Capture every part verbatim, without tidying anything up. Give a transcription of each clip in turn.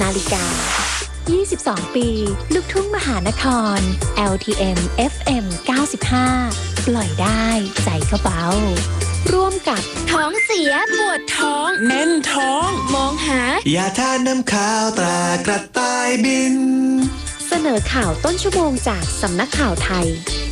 นาฬิกายี่สิบสอง ปีลูกทุ่งมหานคร แอล ที เอ็ม เอฟ เอ็ม เก้าสิบห้า ปล่อยได้ใจก็เบาร่วมกับท้องเสียปวดท้องแน่นท้องมองหายาทาน้ำข้าวตรากระต่ายบินเสนอข่าวต้นชั่วโมงจากสำนักข่าวไทย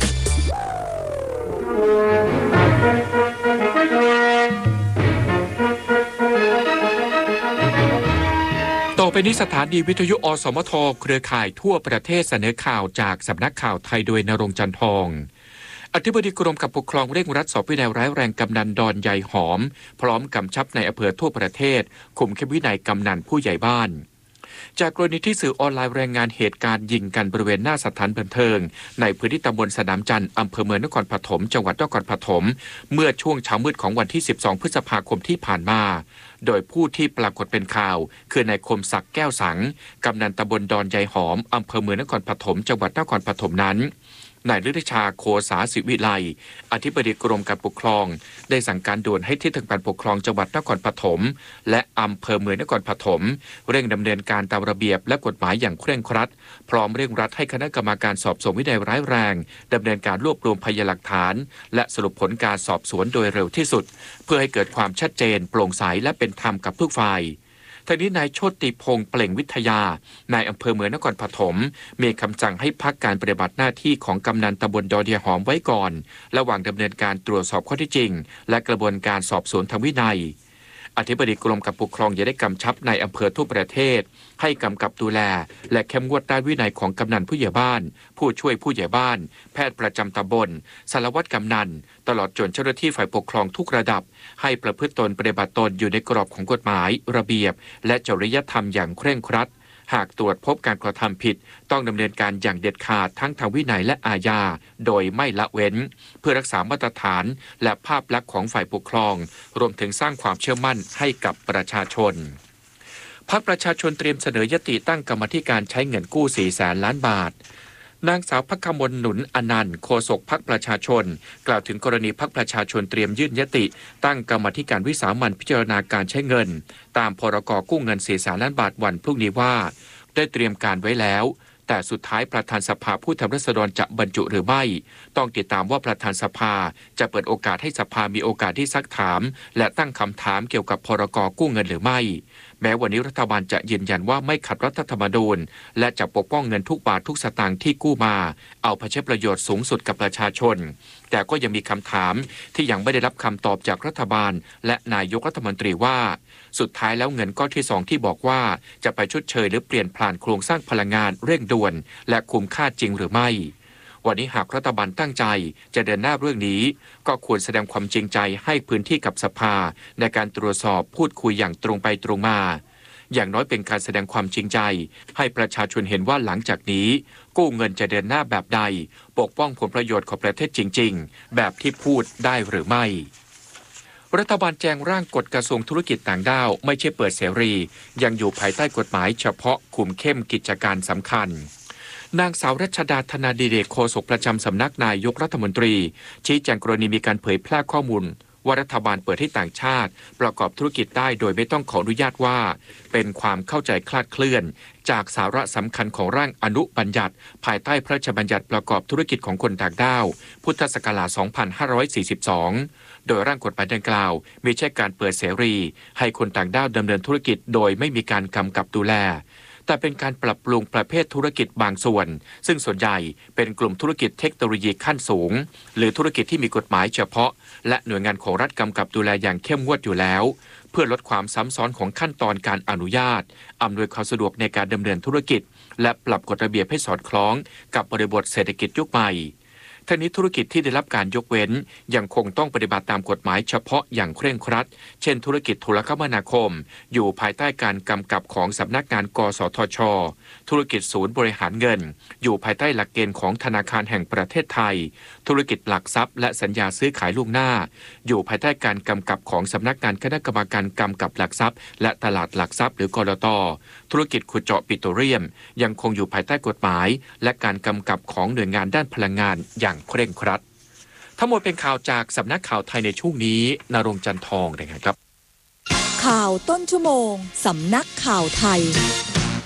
ต่อไปนี้สถานีวิทยุอสมทเครือข่ายทั่วประเทศเสนอข่าวจากสำนักข่าวไทยโดยณรงค์จันทองอธิบดีกรมการปกครองเร่งรัดสอบวินัยร้ายแรงกำนันดอนใหญ่หอมพร้อมกำชับในอำเภอทั่วประเทศคุมเข้มวินัยกำนันผู้ใหญ่บ้านจากกรณีที่สื่อออนไลน์รายงานเหตุการณ์ยิงกันบริเวณหน้าสถานบันเทิงในพื้นที่ตำบลสนามจันทร์อำเภอเมืองนครปฐมจังหวัดนครปฐมเมื่อช่วงเช้ามืดของวันที่สิบสองพฤษภาคมที่ผ่านมาโดยผู้ที่ปรากฏเป็นข่าวคือนายคมศักดิ์แก้วสังกำนันตำบลดอนใหญ่หอมอำเภอเมืองนครปฐมจังหวัดนครปฐมนั้นนายฤทธิชาโคสาศิวิไลอธิบดีกรมการปกครองได้สั่งการด่วนให้ที่ทางการปกครองจังหวัดนครปฐมและอำเภอเมืองนครปฐมเร่งดำเนินการตามระเบียบและกฎหมายอย่างเคร่งครัดพร้อมเร่งรัดให้คณะกรรมการสอบสวนวินัยร้ายแรงดำเนินการรวบรวมพยานหลักฐานและสรุปผลการสอบสวนโดยเร็วที่สุดเพื่อให้เกิดความชัดเจนโปร่งใสและเป็นธรรมกับทุกฝ่ายทางนี้นายโชติพงษ์เปล่งวิทยานายอำเภอเมืองนครปฐมมีคำสั่งให้พักการปฏิบัติหน้าที่ของกำนันตำบลดอนใหญ่หอมไว้ก่อนระหว่างดำเนินการตรวจสอบข้อเท็จจริงและกระบวนการสอบสวนทางวินัยอธิบดีกรมการปกครองยังได้กำชับในอำเภอทั่วประเทศให้กำกับดูแลและเข้มงวดด้านวินัยของกำนันผู้ใหญ่บ้านผู้ช่วยผู้ใหญ่บ้านแพทย์ประจำตำบลสารวัตรกำนันตลอดจนเจ้าหน้าที่ฝ่ายปกครองทุกระดับให้ประพฤติตนปฏิบัติตนอยู่ในกรอบของกฎหมายระเบียบและจริยธรรมอย่างเคร่งครัดหากตรวจพบการกระทำผิดต้องดำเนินการอย่างเด็ดขาดทั้งทางวินัยและอาญาโดยไม่ละเว้นเพื่อรักษามาตรฐานและภาพลักษณ์ของฝ่ายปกครองรวมถึงสร้างความเชื่อมั่นให้กับประชาชนพรรคประชาชนเตรียมเสนอยติตั้งกรรมธิการใช้เงินกู้สี่แสนล้านบาทนางสาวภัคมลหนุนอนันต์โฆษกพรรคประชาชนกล่าวถึงกรณีพรรคประชาชนเตรียมยื่นยติตั้งกรรมธิการวิสามัญพิจารณาการใช้เงินตามพรกกู้เงินสี่แสนล้านบาทวันพรุ่งนี้ว่าได้เตรียมการไว้แล้วแต่สุดท้ายประธานสภาผู้แทนราษฎรจะบรรจุหรือไม่ต้องติดตามว่าประธานสภาจะเปิดโอกาสให้สภามีโอกาสที่ซักถามและตั้งคำถามเกี่ยวกับพรกกู้เงินหรือไม่แม้วันนี้รัฐบาลจะยืนยันว่าไม่ขัดรัฐธรรมนูญและจะปกป้องเงินทุกบาททุกสตางค์ที่กู้มาเอาไปใช้ประโยชน์สูงสุดกับประชาชนแต่ก็ยังมีคำถามที่ยังไม่ได้รับคำตอบจากรัฐบาลและนายกรัฐมนตรีว่าสุดท้ายแล้วเงินก้อนที่สองที่บอกว่าจะไปชดเชยหรือเปลี่ยนผ่านโครงสร้างพลังงานเร่งด่วนและคุ้มค่าจริงหรือไม่วันนี้หากรัฐบาลตั้งใจจะเดินหน้าเรื่องนี้ก็ควรแสดงความจริงใจให้พื้นที่กับสภาในการตรวจสอบพูดคุยอย่างตรงไปตรงมาอย่างน้อยเป็นการแสดงความจริงใจให้ประชาชนเห็นว่าหลังจากนี้กู้เงินจะเดินหน้าแบบใดปกป้องผลประโยชน์ของประเทศจริงๆแบบที่พูดได้หรือไม่รัฐบาลแจงร่างกฎกระทรวงธุรกิจต่างด้าวไม่ใช่เปิดเสรียังอยู่ภายใต้กฎหมายเฉพาะคุมเข้มกิจการสำคัญนางสาวรัชดาธนาดิเรกโฆษกประจำสำนักนายกรัฐมนตรีชี้แจงกรณีมีการเผยแพร่ข้อมูลว่ารัฐบาลเปิดให้ต่างชาติประกอบธุรกิจได้โดยไม่ต้องขออนุญาตว่าเป็นความเข้าใจคลาดเคลื่อนจากสาระสำคัญของร่างอนุบัญญัติภายใต้พระราชบัญญัติประกอบธุรกิจของคนต่างด้าวพุทธศักราชสองพันห้าร้อยสี่สิบสองโดยร่างกฎหมายดังกล่าวไม่ใช่การเปิดเสรีให้คนต่างด้าวดำเนินธุรกิจโดยไม่มีการกำกับดูแลแต่เป็นการปรับปรุงประเภทธุรกิจบางส่วนซึ่งส่วนใหญ่เป็นกลุ่มธุรกิจเทคโนโลยีขั้นสูงหรือธุรกิจที่มีกฎหมายเฉพาะและหน่วยงานของรัฐกำกับดูแลอย่างเข้มงวดอยู่แล้วเพื่อลดความซ้ำซ้อนของขั้นตอนการอนุญาตอำนวยความสะดวกในการดำเนินธุรกิจและปรับกฎระเบียบให้สอดคล้องกับบริบทเศรษฐกิจยุคใหม่ทั้งนี้ธุรกิจที่ได้รับการยกเว้นยังคงต้องปฏิบัติตามกฎหมายเฉพาะอย่างเคร่งครัดเช่นธุรกิจโทรคมนาคมอยู่ภายใต้การกำกับของสำนักงานกสทช.ธุรกิจศูนย์บริหารเงินอยู่ภายใต้หลักเกณฑ์ของธนาคารแห่งประเทศไทยธุรกิจหลักทรัพย์และสัญญาซื้อขายล่วงหน้าอยู่ภายใต้การกำกับของสำนักงานคณะกรรมการกำกับหลักทรัพย์และตลาดหลักทรัพย์หรือกลต.ธุรกิจขุดเจาะปิโตรเลียมยังคงอยู่ภายใต้กฎหมายและการกำกับของหน่วยงานด้านพลังงานอย่างเคร่งครัดทั้งหมดเป็นข่าวจากสำนักข่าวไทยในช่วงนี้ณรงค์จันทองนะครับข่าวต้นชั่วโมงสำนักข่าวไทย